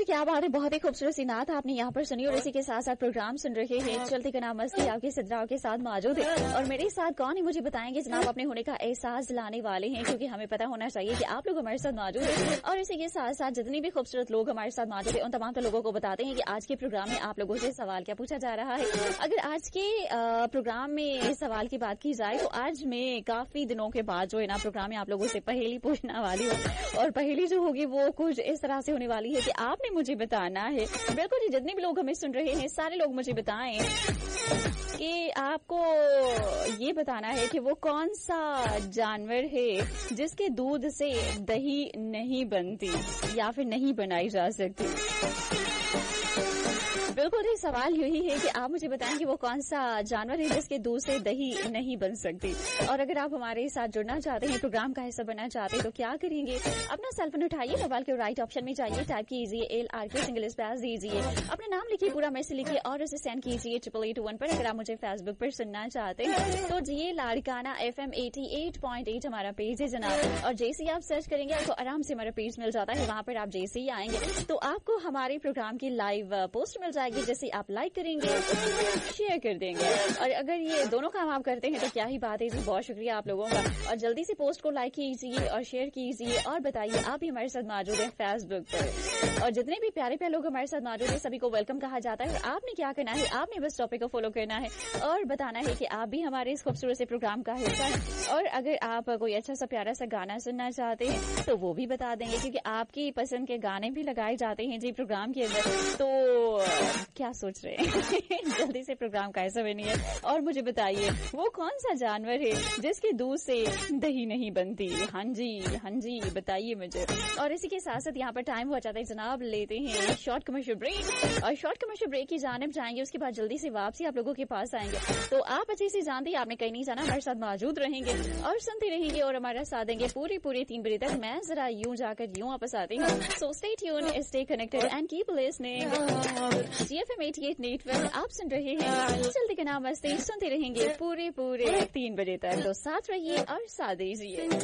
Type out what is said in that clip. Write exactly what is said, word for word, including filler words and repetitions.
क्या बात है, बहुत ही खूबसूरत सी नात आपने यहाँ पर सुनी और इसी के साथ साथ प्रोग्राम सुन रहे हैं चलती का नाम मस्ती आपके सिद्राओं के साथ मौजूद है। और मेरे साथ कौन है मुझे बताएंगे जनाब, अपने होने का एहसास दिलाने वाले हैं, क्योंकि हमें पता होना चाहिए कि आप लोग हमारे साथ मौजूद हैं। और इसी के साथ साथ जितने भी खूबसूरत लोग हमारे साथ मौजूद है उन तमाम तो लोगों को बताते हैं कि आज के प्रोग्राम में आप लोगों से सवाल क्या पूछा जा रहा है। अगर आज के प्रोग्राम में सवाल की बात की जाए तो आज मैं काफी दिनों के बाद जो है ना प्रोग्राम में आप लोगों से पहेली पूछने वाली हूँ। और पहेली जो होगी वो कुछ इस तरह से होने वाली है कि आपने मुझे बताना है, बिल्कुल जी जितने भी लोग हमें सुन रहे हैं सारे लोग मुझे बताएं कि आपको ये बताना है कि वो कौन सा जानवर है जिसके दूध से दही नहीं बनती या फिर नहीं बनाई जा सकती। बिल्कुल ही सवाल यही है कि आप मुझे बताएं कि वो कौन सा जानवर है जिसके दूध से दही नहीं बन सकती। और अगर आप हमारे साथ जुड़ना चाहते हैं, प्रोग्राम का हिस्सा बनना चाहते हैं तो क्या करेंगे, अपना सेल फोन उठाइए, मोबाइल के राइट ऑप्शन में जाइए, टाइप कीजिए एल आर के सिंगल स्पेस दीजिए, अपना नाम लिखिए, पूरा मैसेज लिखिए और उसे सेंड कीजिए ट्रिपल एट वन पर। अगर आप मुझे फेसबुक पर सुनना चाहते हैं तो जी Larkana F M eighty eight point eight हमारा पेज है जनाब। और जैसे आप सर्च करेंगे आपको आराम से हमारा पेज मिल जाता है, वहां पर आप जैसे ही आएंगे तो आपको हमारे प्रोग्राम की लाइव पोस्ट मिल जाएगी, जैसे आप लाइक करेंगे शेयर कर देंगे। और अगर ये दोनों काम आप करते हैं तो क्या ही बात है जी, बहुत शुक्रिया आप लोगों का। और जल्दी से पोस्ट को लाइक कीजिए और शेयर कीजिए और बताइए आप भी हमारे साथ मौजूद हैं फेसबुक पर। और जितने भी प्यारे प्यारे लोग हमारे साथ मौजूद हैं सभी को वेलकम कहा जाता है। और आपने क्या करना है, आपने बस टॉपिक को फॉलो करना है और बताना है कि आप भी हमारे इस खूबसूरत से प्रोग्राम का हिस्सा है। और अगर आप कोई अच्छा सा प्यारा सा गाना सुनना चाहते हैं तो वो भी बता देंगे, क्योंकि आपकी पसंद के गाने भी लगाए जाते हैं जी प्रोग्राम के अंदर। तो क्या सोच रहे हैं जल्दी से प्रोग्राम का हिस्सा बनिए और मुझे बताइए वो कौन सा जानवर है जिसके दूध से दही नहीं बनती। हाँ जी हाँ जी बताइए मुझे। और इसी के साथ साथ यहाँ पर टाइम हो जाता है जनाब, लेते हैं शॉर्ट कमर्शियल ब्रेक और शॉर्ट कमर्शियल ब्रेक की जानिब जाएंगे, उसके बाद जल्दी से वापसी आप लोगों के पास आएंगे। तो आप अच्छे से जानते हैं आपने कहीं नहीं जाना, हमारे साथ मौजूद रहेंगे और सुनते रहेंगे और हमारा साथ देंगे पूरे पूरे तीन बजे तक। मैं जरा यूं जाकर यूं वापस आती हूँ। So stay tuned, stay connected and keep listening ji F M eighty eight network. आप सुन रहे हैं चलती के नाम मस्ती, सुनते रहेंगे पूरे पूरे तीन बजे तक। तो साथ रहिए और साथ दीजिए।